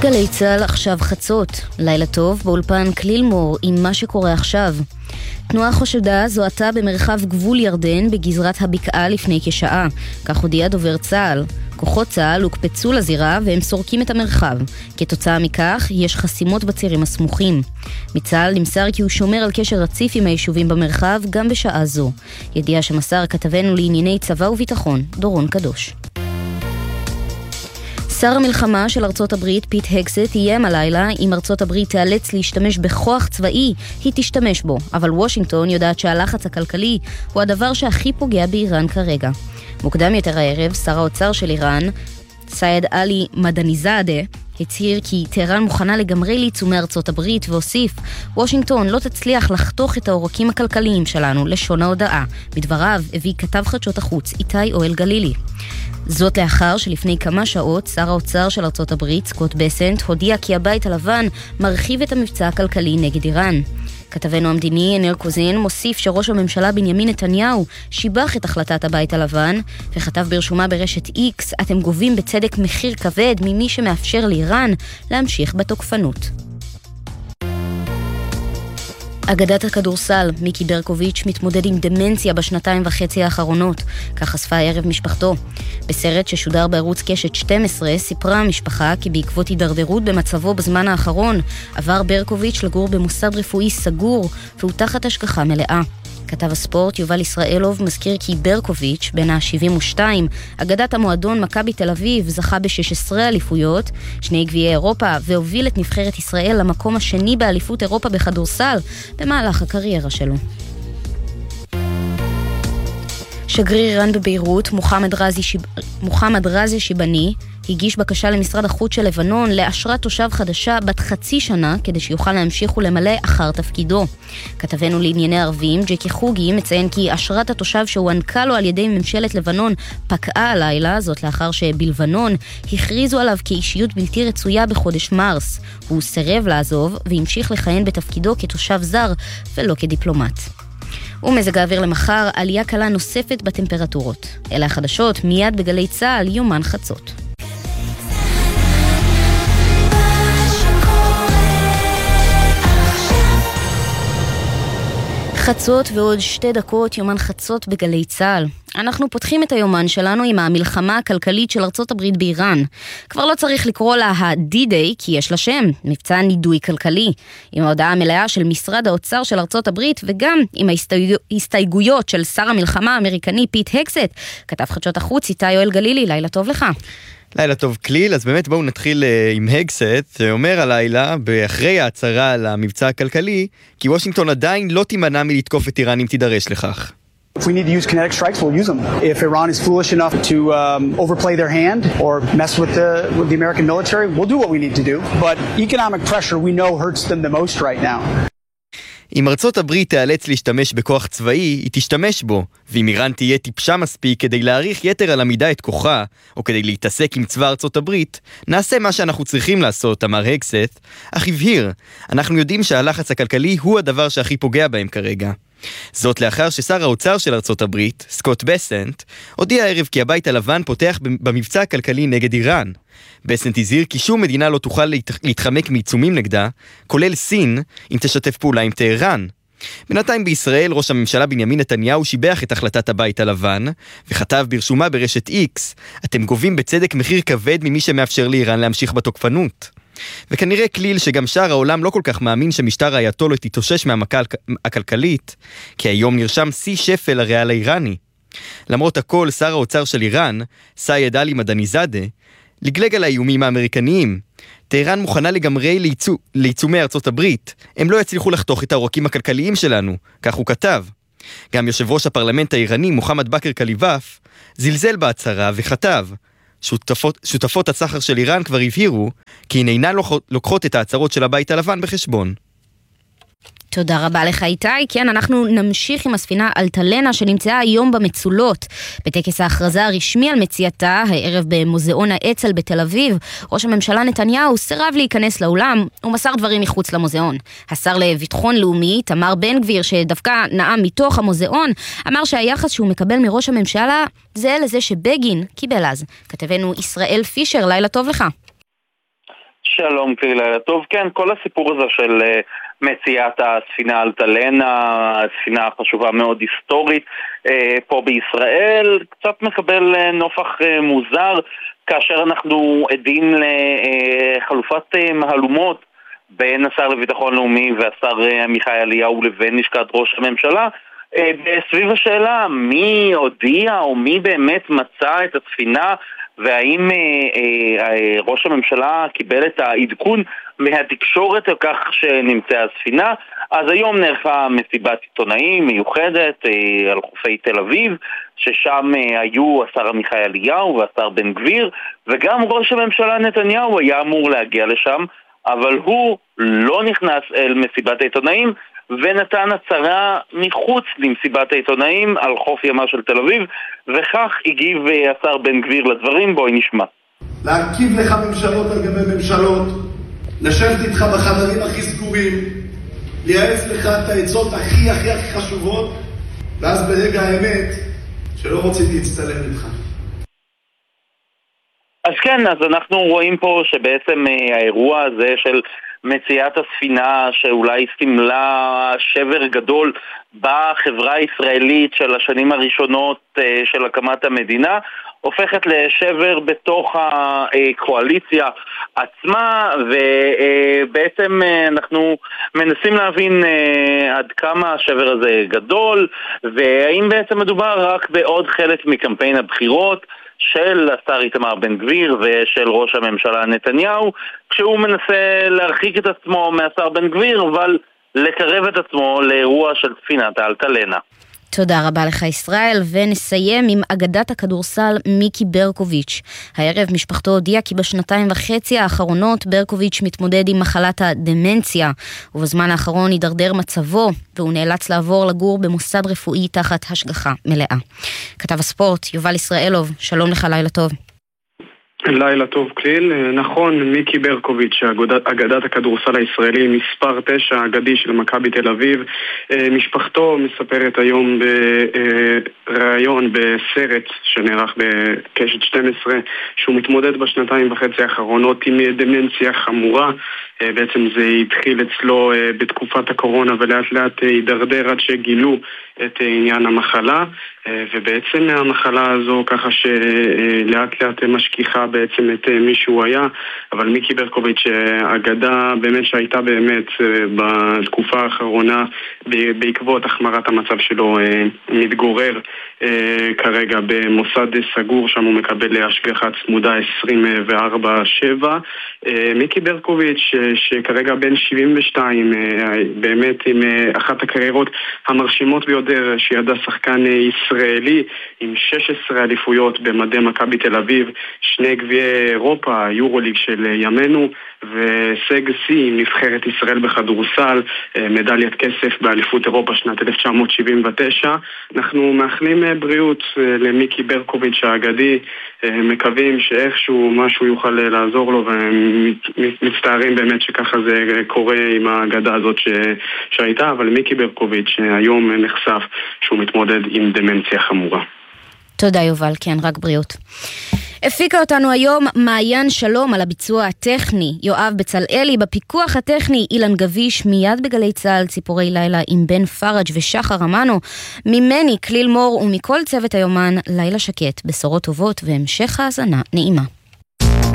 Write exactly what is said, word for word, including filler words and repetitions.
גלי צהל עכשיו חצות, לילה טוב באולפן קלילמור עם מה שקורה עכשיו. תנועה חושדה זוהתה במרחב גבול ירדן בגזרת הבקעה לפני כשעה, כך הודיע דובר צהל. כוחות צהל הוקפצו לזירה והם סורקים את המרחב. כתוצאה מכך יש חסימות בצירים הסמוכים. מצהל נמסר כי הוא שומר על קשר רציף עם היישובים במרחב גם בשעה זו. ידיעה שמסר כתבנו לענייני צבא וביטחון, דורון קדוש. שר המלחמה של ארצות הברית פיט הגסט איים הלילה אם ארצות הברית תיאלץ להשתמש בכוח צבאי, היא תשתמש בו, אבל וושינגטון יודעת שהלחץ הכלכלי הוא הדבר שהכי פוגע באיראן כרגע. מוקדם יותר הערב, שר האוצר של איראן, סייד עלי מדניזאדה, הצהיר כי טהרן מוכנה לגמרי לעיצומי ארצות הברית והוסיף, וושינגטון לא תצליח לחתוך את העורקים הכלכליים שלנו לשון ההודעה. בדבריו הביא כתב חדשות החוץ איתי אוהל גלילי. זאת לאחר שלפני כמה שעות שר האוצר של ארצות הברית, סקוט בסנט, הודיע כי הבית הלבן מרחיב את המבצע הכלכלי נגד איראן. כתבנו המדיני ניר קוזין מוסיף שראש הממשלה בנימין נתניהו שיבח את החלטת הבית הלבן וכתב ברשומה ברשת איקס, אתם גובים בצדק מחיר כבד ממי שמאפשר לאיראן להמשיך בתוקפנות. אגדת הכדורסל, מיקי ברקוביץ' מתמודד עם דמנציה בשנתיים וחצי האחרונות, כך חשפה הערב משפחתו. בסרט ששודר בערוץ קשת שתים עשרה סיפרה המשפחה כי בעקבות הידרדרות במצבו בזמן האחרון, עבר ברקוביץ' לגור במוסד רפואי סגור והוא תחת השגחה מלאה. כתב הספורט יובל ישראלוב מזכיר כי ברקוביץ' בן ה-שבעים ושתיים, אגדת המועדון מכבי תל אביב, זכה ב-שש עשרה אליפויות, שני גביעי אירופה, והוביל את נבחרת ישראל למקום השני באליפות אירופה בכדורסל במהלך הקריירה שלו. שגריר איראן בביירות, מוחמד רזי, שיב... מוחמד רזי שיבני, הגיש בקשה למשרד החוץ של לבנון לאשרת תושב חדשה בת חצי שנה כדי שיוכל להמשיך ולמלא אחר תפקידו. כתבנו לענייני ערבים, ג'קי חוגי, מציין כי אשרת התושב שהוענקה לו על ידי ממשלת לבנון פקעה הלילה, זאת לאחר שבלבנון הכריזו עליו כאישיות בלתי רצויה בחודש מרס. הוא סירב לעזוב והמשיך לכהן בתפקידו כתושב זר ולא כדיפלומט. ומזג האוויר למחר, עלייה קלה נוספת בטמפרטורות. אלה החדשות מיד בגלי צהל, יומן חצות. חצות ועוד שתי דקות, יומן חצות בגלי צהל. אנחנו פותחים את היומן שלנו עם המלחמה הכלכלית של ארצות הברית באיראן. כבר לא צריך לקרוא לה ה-D-Day כי יש לה שם, מבצע נידוי כלכלי. עם ההודעה המלאה של משרד האוצר של ארצות הברית וגם עם ההסתייגויות של שר המלחמה האמריקני פיט הגסט, כתב חדשות החוץ איתי אוהל גלילי, לילה טוב לך. לילה טוב כליל, אז באמת בואו נתחיל uh, עם הגסט, שאומר הלילה, באחרי ההצהרה על המבצע הכלכלי, כי וושינגטון עדיין לא תימנע מלתקוף את איראן אם תידרש לכך. If we need to use kinetic strikes, we'll use them. If Iran is foolish enough to um, overplay their hand or mess with the, with the American military, we'll do what we need to do. But economic pressure, we know, hurts them the most right now. אם ארצות הברית תיאלץ להשתמש בכוח צבאי, היא תשתמש בו, ואם איראן תהיה טיפשה מספיק כדי להעריך יתר על המידה את כוחה, או כדי להתעסק עם צבא ארצות הברית, נעשה מה שאנחנו צריכים לעשות, אמר הגסט, אך הבהיר, אנחנו יודעים שהלחץ הכלכלי הוא הדבר שהכי פוגע בהם כרגע. זאת לאחר ששר האוצר של ארצות הברית, סקוט בסנט, הודיע הערב כי הבית הלבן פותח במבצע הכלכלי נגד איראן. בסנט הזהיר כי שום מדינה לא תוכל להתחמק מעיצומים נגדה, כולל סין, אם תשתף פעולה עם טהרן. בינתיים בישראל, ראש הממשלה בנימין נתניהו שיבח את החלטת הבית הלבן, וכתב ברשומה ברשת איקס, אתם גובים בצדק מחיר כבד ממי שמאפשר לאיראן להמשיך בתוקפנות. וכנראה כליל שגם שאר העולם לא כל כך מאמין שמשטר האייתולlah תתאושש מהמכה הכלכלית, כי היום נרשם שיא שפל הריאל האיראני. למרות הכל, שר האוצר של איראן, סייד עלי מדניזאדה, לגלג על האיומים האמריקניים. טהרן מוכנה לגמרי לעיצו, לעיצומי ארצות הברית. הם לא יצליחו לחתוך את העורקים הכלכליים שלנו, כך הוא כתב. גם יושב ראש הפרלמנט האיראני, מוחמד בכר קליבאף, זלזל בהצהרה וכתב, שותפות, שותפות הסחר של איראן כבר הבהירו כי הן אינן לוקחות את ההצהרות של הבית הלבן בחשבון. תודה רבה לך איתי. כן, אנחנו נמשיך עם הספינה אלטלנה שנמצאה היום במצולות. בטקס ההכרזה הרשמי על מציאתה, הערב במוזיאון האצ"ל בתל אביב, ראש הממשלה נתניהו סירב להיכנס לאולם ומסר דברים מחוץ למוזיאון. השר לביטחון לאומי, תמר בן גביר, שדווקא נאם מתוך המוזיאון, אמר שהיחס שהוא מקבל מראש הממשלה זה לזה שבגין קיבל אז. כתבנו ישראל פישר, לילה טוב לך. שלום, לילה טוב. כן, כל הסיפור הזה של uh, מציאת הספינה אלטלנה, הספינה חשובה מאוד היסטורית uh, פה בישראל, קצת מקבל uh, נופח uh, מוזר, כאשר אנחנו עדים לחלופת uh, uh, מהלומות בין השר לביטחון לאומי והשר uh, עמיחי אליהו לבין לשכת ראש הממשלה, uh, בסביב השאלה מי הודיע או מי באמת מצא את הספינה, והאם אה, אה, ראש הממשלה קיבל את העדכון מהתקשורת על כך שנמצאה הספינה. אז היום נערכה מסיבת עיתונאים מיוחדת אה, על חופי תל אביב, ששם אה, היו השר עמיחי אליהו והשר בן גביר, וגם ראש הממשלה נתניהו היה אמור להגיע לשם, אבל הוא לא נכנס אל מסיבת העיתונאים, ונתן הצהרה מחוץ למסיבת העיתונאים על חוף ימה של תל אביב, וכך הגיב השר בן גביר לדברים. בואי נשמע. להרכיב לך ממשלות על גבי ממשלות, לשבת איתך בחדרים הכי סגורים, לייעץ לך את העצות הכי הכי הכי חשובות, ואז ברגע האמת שלא רציתי להצטלם איתך. אז כן, אז אנחנו רואים פה שבעצם האירוע הזה של מציאת הספינה, שאולי סימלה שבר גדול בחברה הישראלית של השנים הראשונות של הקמת המדינה, הופכת לשבר בתוך הקואליציה עצמה, ובעצם אנחנו מנסים להבין עד כמה השבר הזה גדול, והאם בעצם מדובר רק בעוד חלק מקמפיין הבחירות של השר איתמר בן גביר ושל ראש הממשלה נתניהו, כשהוא מנסה להרחיק את עצמו מהשר בן גביר, אבל לקרב את עצמו לאירוע של ספינת האלטלנה. תודה רבה לך ישראל, ונסיים עם אגדת הכדורסל מיקי ברקוביץ'. הערב משפחתו הודיעה כי בשנתיים וחצי האחרונות ברקוביץ' מתמודד עם מחלת הדמנציה, ובזמן האחרון הידרדר מצבו, והוא נאלץ לעבור לגור במוסד רפואי תחת השגחה מלאה. כתב הספורט יובל ישראלוב, שלום לך, לילה טוב. לילה טוב כליל. נכון, מיקי ברקוביץ', אגדת הכדורסל הישראלי מספר תשע, אגדי של מכבי תל אביב. משפחתו מספרת היום בראיון בסרט שנערך בקשת שתים עשרה שהוא מתמודד בשנתיים וחצי האחרונות עם דמנציה חמורה. בעצם זה התחיל אצלו בתקופת הקורונה ולאט לאט הידרדר עד שגילו את עניין המחלה, ובעצם המחלה הזו ככה שלאט לאט משכיחה בעצם את מי שהוא היה. אבל מיקי ברקוביץ', אגדה באמת שהייתה באמת בתקופה האחרונה בעקבות החמרת המצב שלו, מתגורר כרגע במוסד סגור, שם הוא מקבל השגחה צמודה עשרים וארבע שבע. מיקי ברקוביץ' שכרגע בן שבעים ושתיים, באמת עם אחת הקריירות המרשימות ביותר שידע שחקן ישראלי, עם שש עשרה אליפויות במדי מכבי תל אביב, שני גביעי אירופה, יורוליג של ימינו, וסג סי עם נבחרת ישראל בכדורסל, מדליית כסף באליפות אירופה שנת אלף תשע מאות שבעים ותשע. אנחנו מאחלים בריאות למיקי ברקוביץ' האגדי, מקווים שאיכשהו משהו יוכל לעזור לו, ומצטערים באמת שככה זה קורה עם האגדה הזאת ש... שהייתה. אבל מיקי ברקוביץ' היום נחשף שהוא מתמודד עם דמנציה חמורה. תודה יובל, כן, רק בריאות. הפיקה אותנו היום מעיין שלום, על הביצוע הטכני יואב בצלאלי, בפיקוח הטכני אילן גביש, מיד בגלי צהל ציפורי לילה עם בן פרג' ושחר אמנו. ממני כליל מור ומכל צוות היומן, לילה שקט, בשורות טובות והמשך האזנה נעימה.